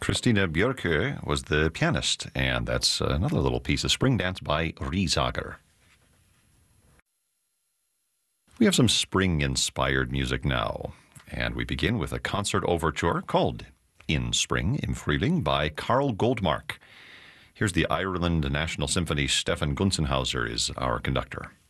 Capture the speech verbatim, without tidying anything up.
Christina Björkö was the pianist, and that's another little piece of Spring Dance by Riesager. We have some spring-inspired music now, and we begin with a concert overture called In Spring, Im Frühling by Carl Goldmark. Here's the Ireland National Symphony. Stefan Gunzenhauser is our conductor.